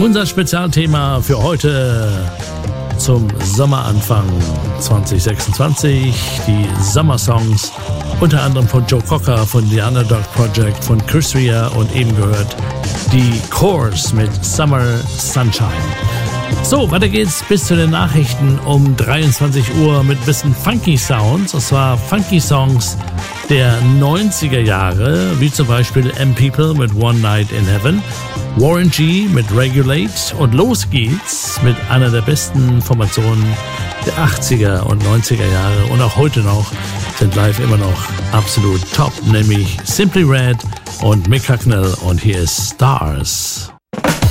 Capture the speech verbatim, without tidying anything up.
Unser Spezialthema für heute zum Sommeranfang zwanzig sechsundzwanzig, die Sommersongs, unter anderem von Joe Cocker, von The Underdog Project, von Chris Rea und eben gehört die Course mit Summer Sunshine. So, weiter geht's bis zu den Nachrichten um dreiundzwanzig Uhr mit ein bisschen Funky Sounds, und zwar Funky Songs der neunziger Jahre, wie zum Beispiel M People mit One Night in Heaven, Warren G mit Regulate, und los geht's mit einer der besten Formationen der achtziger und neunziger Jahre und auch heute noch sind live immer noch absolut top, nämlich Simply Red und Mick Hucknall, und hier ist Stars.